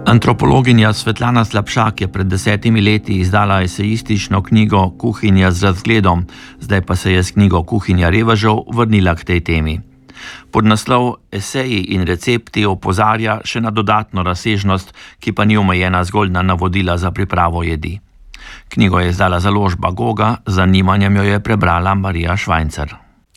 Antropologinja Svetlana Slapšak je pred 10 leti izdala esejistično knjigo Kuhinja z razgledom, zdaj pa se je s knjigo Kuhinja revežev vrnila k tej temi. Podnaslov Eseji in recepti opozarja še na dodatno razsežnost, ki pa ni omejena zgolj na navodila za pripravo jedi. Knjigo je izdala založba Goga, z zanimanjem jo je prebrala Marija Švajncer.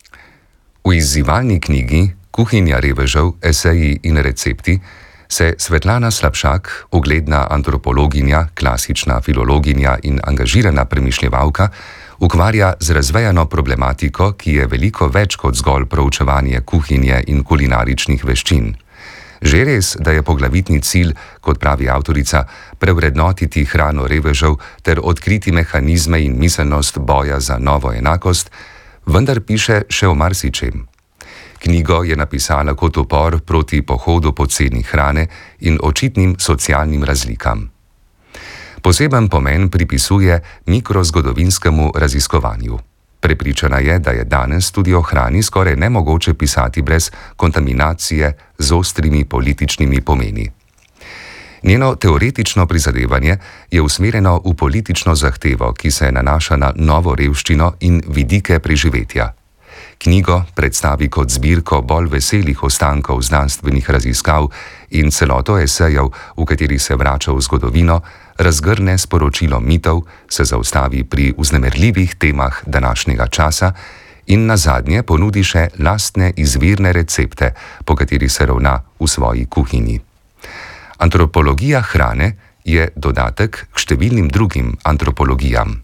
V izzivalni knjigi Kuhinja revežev, eseji in recepti se Svetlana Slapšak, ugledna antropologinja, klasična filologinja in angažirana premišljevalka, ukvarja z razvejano problematiko, ki je veliko več kot zgolj proučevanje kuhinje in kulinaričnih veščin. Že res, da je poglavitni cilj, kot pravi avtorica, prevrednotiti hrano revežev ter odkriti mehanizme in miselnost boja za novo enakost, vendar piše še o marsičem. Knjigo je napisala kot upor proti pohodu poceni hrane in očitnim socialnim razlikam. Poseben pomen pripisuje mikrozgodovinskemu raziskovanju. Prepričana je, da je danes tudi o hrani skoraj nemogoče pisati brez kontaminacije z ostrimi političnimi pomeni. Njeno teoretično prizadevanje je usmerjeno v politično zahtevo, ki se nanaša na novo revščino in vidike preživetja. Knjigo predstavi kot zbirko bolj veselih ostankov znanstvenih raziskav in celoto esejev, v kateri se vrača v zgodovino, razgrne sporočilo mitov, se zaustavi pri vznemirljivih temah današnjega časa in nazadnje ponudi še lastne izvirne recepte, po kateri se ravna v svoji kuhinji. Antropologija hrane je dodatek k številnim drugim antropologijam.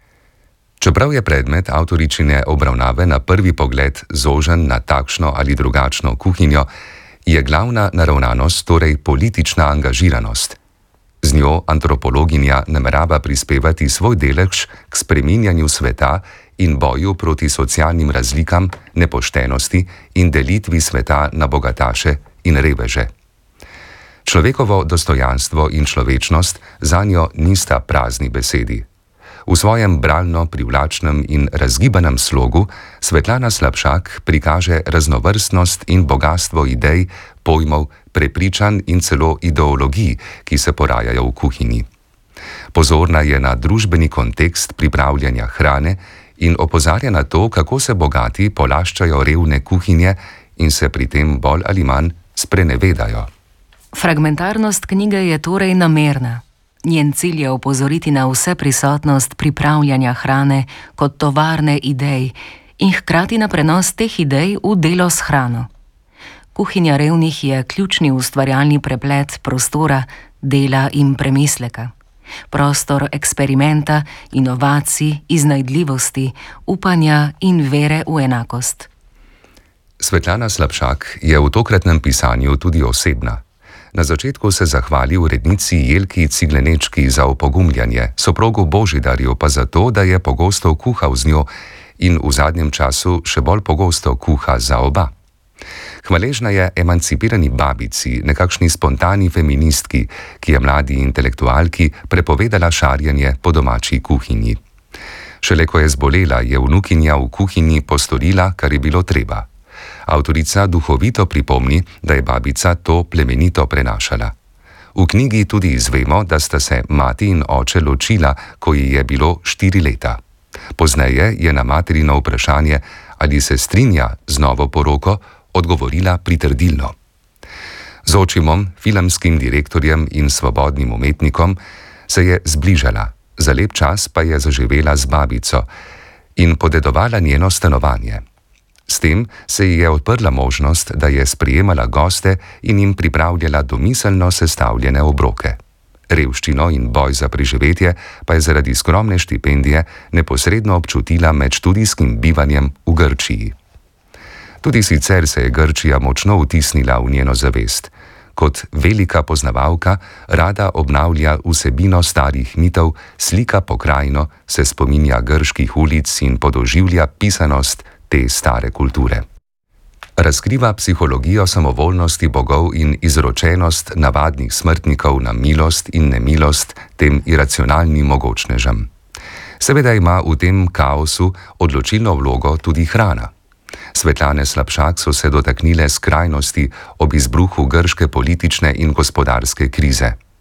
Čeprav je predmet avtoričine obravnave na prvi pogled zožen na takšno ali drugačno kuhinjo, je glavna naravnanost torej politična angažiranost. Z njo antropologinja namerava prispevati svoj delež k spreminjanju sveta in boju proti socialnim razlikam, nepoštenosti in delitvi sveta na bogataše in reveže. Človekovo dostojanstvo in človečnost zanjo nista prazni besedi. V svojem bralno, privlačnem in razgibanem slogu Svetlana Slapšak prikaže raznovrstnost in bogastvo idej, pojmov, prepričanj in celo ideologij, ki se porajajo v kuhinji. Pozorna je na družbeni kontekst pripravljanja hrane in opozarja na to, kako se bogati polaščajo revne kuhinje in se pri tem bolj ali manj sprenevedajo. Fragmentarnost knjige je torej namerna. Njen cilj je opozoriti na vse prisotnost pripravljanja hrane kot tovarne idej in hkrati na prenos teh idej v delo s hrano. Kuhinja revnih je ključni ustvarjalni preplet prostora, dela in premisleka. Prostor eksperimenta, inovacij, iznajdljivosti, upanja in vere v enakost. Svetlana Slapšak je v tokratnem pisanju tudi osebna. Na začetku se zahvali urednici Jelki Ciglenečki za opogumljanje, soprogu Božidarju pa za to, da je pogosto kuhal z njo in v zadnjem času še bolj pogosto kuha za oba. Hvaležna je emancipirani babici, nekakšni spontani feministki, ki je mladi intelektualki prepovedala šarjenje po domači kuhinji. Šele ko je zbolela, je vnukinja v kuhinji postorila, kar je bilo treba. Avtorica duhovito pripomni, da je babica to plemenito prenašala. V knjigi tudi izvemo, da sta se mati in oče ločila, ko ji je bilo 4 leta. Pozneje je na materino vprašanje, ali se strinja z novo poroko, odgovorila pritrdilno. Z očimom, filmskim direktorjem in svobodnim umetnikom se je zbližala, za lep čas pa je zaživela z babico in podedovala njeno stanovanje. S tem se ji je odprla možnost, da je sprejemala goste in jim pripravljala domiselno sestavljene obroke. Revščino in boj za preživetje pa je zaradi skromne štipendije neposredno občutila med študijskim bivanjem v Grčiji. Tudi sicer se je Grčija močno vtisnila v njeno zavest. Kot velika poznavalka rada obnavlja vsebino starih mitov, slika pokrajino, se spominja grških ulic in podoživlja pisanost te stare kulture. Razkriva psihologijo samovoljnosti bogov in izročenost navadnih smrtnikov na milost in nemilost tem iracionalnim mogočnežem. Seveda ima v tem kaosu odločilno vlogo tudi hrana. Svetlane Slapšak so se dotaknile skrajnosti ob izbruhu grške politične in gospodarske krize.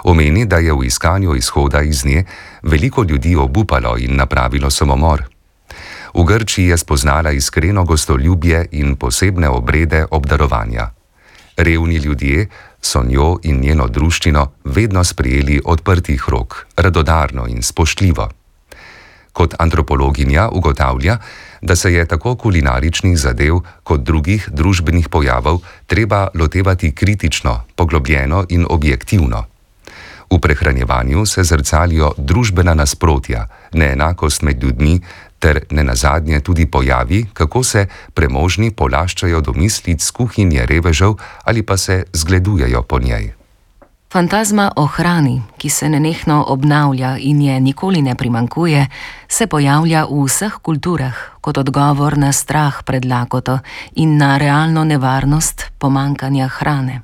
Omeni, da je v iskanju izhoda iz nje veliko ljudi obupalo in napravilo samomor. V Grčiji je spoznala iskreno gostoljubje in posebne obrede obdarovanja. Revni ljudje so njo in njeno druščino vedno sprejeli odprtih rok, radodarno in spoštljivo. Kot antropologinja ugotavlja, da se je tako kulinaričnih zadev kot drugih družbenih pojavov treba lotevati kritično, poglobljeno in objektivno. V prehranjevanju se zrcalijo družbena nasprotja, neenakost med ljudmi ter nenazadnje tudi pojavi, kako se premožni polaščajo domislic kuhinje revežev ali pa se zgledujejo po njej. Fantazma o hrani, ki se nenehno obnavlja in je nikoli ne primanjkuje, se pojavlja v vseh kulturah kot odgovor na strah pred lakoto in na realno nevarnost pomanjkanja hrane.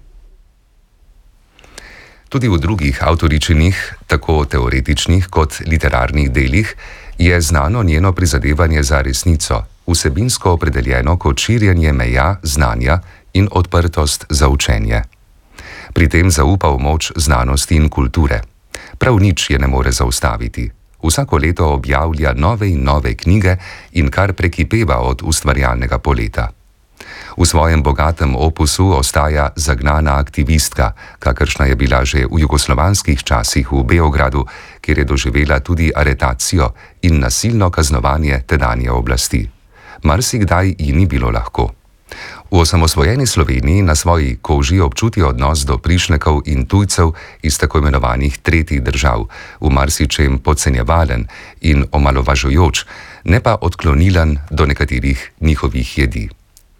Tudi v drugih avtoričinih, tako teoretičnih kot literarnih delih, je znano njeno prizadevanje za resnico, vsebinsko opredeljeno kot širjenje meja znanja in odprtost za učenje. Pri tem zaupa v moč znanosti in kulture. Prav nič je ne more zaustaviti. Vsako leto objavlja nove in nove knjige in kar prekipeva od ustvarjalnega poleta. V svojem bogatem opusu ostaja zagnana aktivistka, kakršna je bila že v jugoslovanskih časih v Beogradu, kjer je doživela tudi aretacijo in nasilno kaznovanje tedanje oblasti. Marsikdaj ji ni bilo lahko. V osamosvojeni Sloveniji na svoji koži občuti odnos do prišlekov in tujcev iz tako imenovanih tretjih držav, v marsičem podcenjevalen in omalovažujoč, ne pa odklonilen do nekaterih njihovih jedi.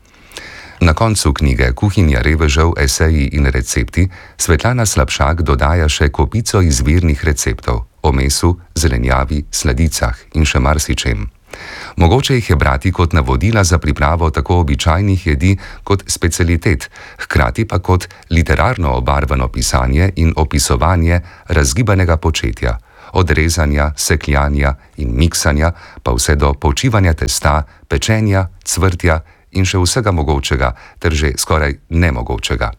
Na koncu knjige Kuhinja revežev, eseji in recepti Svetlana Slapšak dodaja še kopico izvirnih receptov o mesu, zelenjavi, sladicah in še marsičem. Mogoče jih je brati kot navodila za pripravo tako običajnih jedi kot specialitet, hkrati pa kot literarno obarvano pisanje in opisovanje razgibanega početja, od rezanja, sekljanja in miksanja pa vse do počivanja testa, pečenja, cvrtja in še vsega mogočega ter že skoraj nemogočega.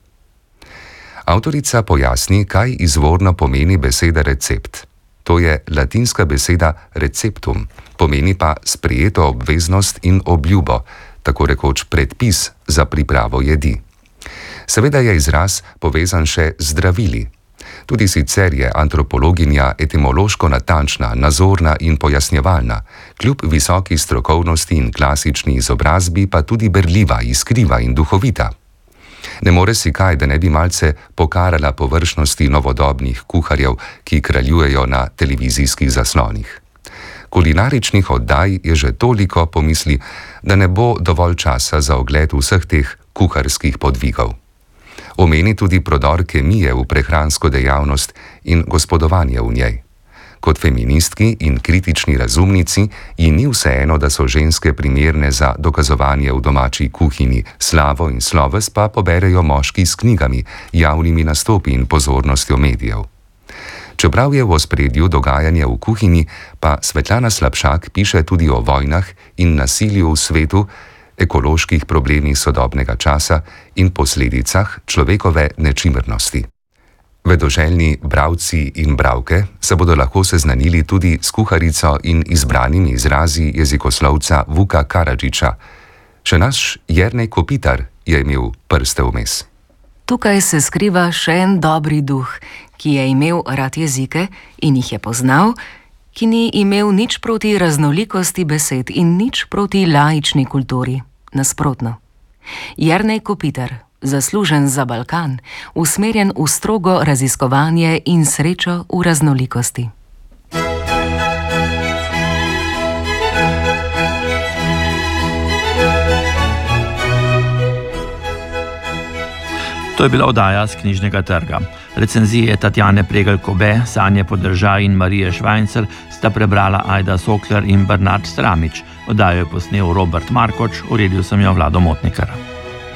Avtorica pojasni, kaj izvorno pomeni beseda recept. To je latinska beseda receptum, pomeni pa sprejeto obveznost in obljubo, tako rekoč predpis za pripravo jedi. Seveda je izraz povezan še z zdravili. Tudi sicer je antropologinja etimološko natančna, nazorna in pojasnjevalna, kljub visoki strokovnosti in klasični izobrazbi pa tudi berljiva, iskriva in duhovita. Ne more si kaj, da ne bi malce pokarala površnosti novodobnih kuharjev, ki kraljujejo na televizijskih zaslonih. Kulinaričnih oddaj je že toliko, pomisli, da ne bo dovolj časa za ogled vseh teh kuharskih podvigov. Omeni tudi prodor kemije v prehransko dejavnost in gospodovanje v njej. Kot feministki in kritični razumnici ji ni vseeno, da so ženske primerne za dokazovanje v domači kuhinji, slavo in sloves pa poberejo moški s knjigami, javnimi nastopi in pozornostjo medijev. Čeprav je v ospredju dogajanje v kuhinji, pa Svetlana Slapšak piše tudi o vojnah in nasilju v svetu, ekoloških problemih sodobnega časa in posledicah človekove nečimrnosti. Vedoželjni bralci in bralke se bodo lahko seznanili tudi s kuharico in izbranimi izrazi jezikoslovca Vuka Karadžiča. Še naš Jernej Kopitar je imel prste vmes. Tukaj se skriva še en dobri duh, ki je imel rad jezike in jih je poznal, ki ni imel nič proti raznolikosti besed in nič proti laični kulturi. Nasprotno. Jernej Kopitar, zaslužen za Balkan, usmerjen v strogo raziskovanje in srečo v raznolikosti. To je bila oddaja z Knjižnega trga. Recenzije Tatjane Pregl-Kobe, Sanje Podržaj in Marije Švajncer sta prebrala Ajda Sokler in Bernard Stramič. Oddajo je posnel Robert Markoč, uredil sem jo Vlado Motnikar.